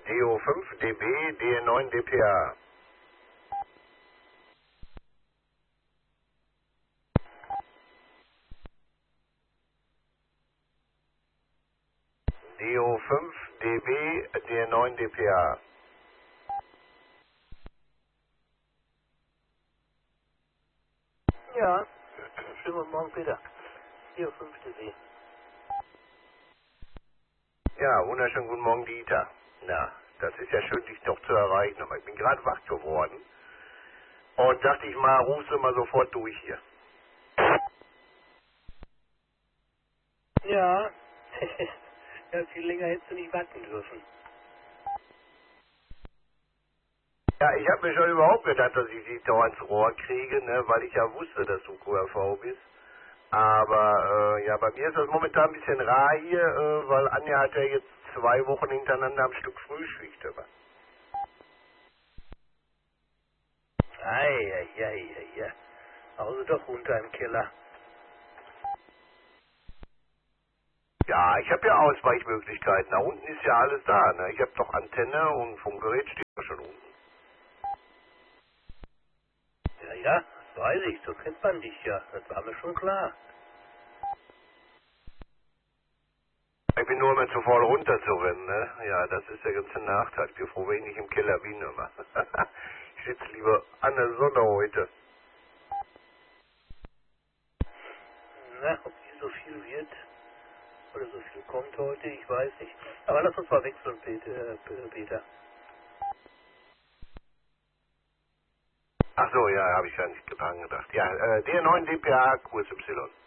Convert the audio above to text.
DO5 dB, DE9 dPA. DO5 dB, DE9 dPA. Ja, schönen guten Morgen, Peter. Hier, 5. See. Ja, wunderschönen guten Morgen, Dieter. Na, das ist ja schön, dich doch zu erreichen, aber ich bin gerade wach geworden und dachte ich mal, rufst du mal sofort durch hier. Ja, ja, viel länger hättest du nicht warten dürfen. Ja, ich habe mir schon überhaupt gedacht, dass ich dich da ans Rohr kriege, ne, weil ich ja wusste, dass du QRV bist. Aber ja, bei mir ist das momentan ein bisschen rar hier, weil Anja hat ja jetzt 2 Wochen hintereinander am Stück Frühschicht. Aber. Ei. Also doch runter im Keller. Ja, ich habe ja Ausweichmöglichkeiten. Da unten ist ja alles da. Ne? Ich habe doch Antenne und Funkgerät steht ja schon unten. Ja, das weiß ich, so kennt man dich ja. Das war mir schon klar. Ich bin nur immer zu faul runterzurennen. Ne? Ja, das ist der ganze Nachteil. Ich bin froh, wenn ich nicht im Keller bin immer. Ich sitze lieber an der Sonne heute. Na, ob die so viel wird oder so viel kommt heute, ich weiß nicht. Aber lass uns mal wechseln, Peter. Ach so, ja, habe ich ja nicht dran gedacht. Ja, D9 DPA QSY.